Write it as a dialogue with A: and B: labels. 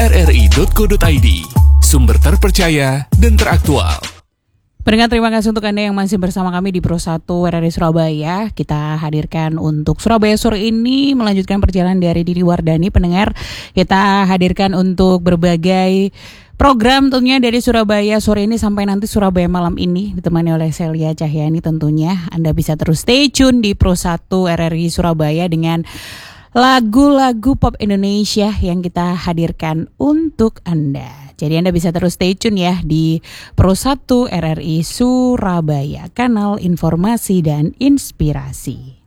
A: rri.co.id, sumber terpercaya dan teraktual.
B: Pendengar, terima kasih untuk Anda yang masih bersama kami di Pro 1 RRI Surabaya. Kita hadirkan untuk Surabaya sore ini melanjutkan perjalanan dari Dini Wardani. Pendengar, kita hadirkan untuk berbagai program tentunya dari Surabaya sore ini sampai nanti Surabaya malam ini ditemani oleh Celia Cahyani tentunya. Anda bisa terus stay tune di Pro 1 RRI Surabaya dengan lagu-lagu pop Indonesia yang kita hadirkan untuk Anda. Jadi Anda bisa terus stay tune ya di Pro 1 RRI Surabaya, kanal informasi dan inspirasi.